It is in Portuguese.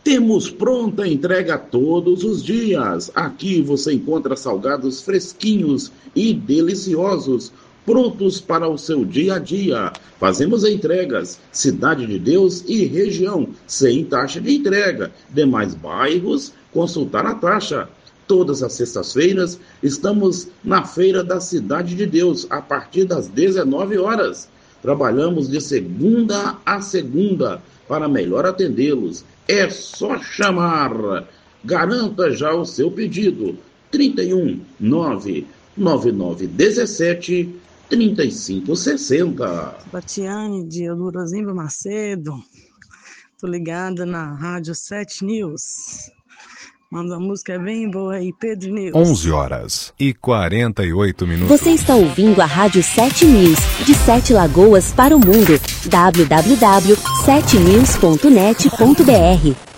Temos pronta entrega todos os dias. Aqui você encontra salgados fresquinhos e deliciosos, prontos para o seu dia a dia. Fazemos entregas, Cidade de Deus e região, sem taxa de entrega. Demais bairros, consultar a taxa. Todas as sextas-feiras estamos na Feira da Cidade de Deus, a partir das 19 horas. Trabalhamos de segunda a segunda para melhor atendê-los. É só chamar. Garanta já o seu pedido. 31 99917 3560. Batiane de Eudorozimba Macedo. Tô ligada na Rádio 7 News. Manda a música bem boa aí, Pedro News. 11h48. Você está ouvindo a Rádio 7 News, de 7 Lagoas para o mundo. www.7news.net.br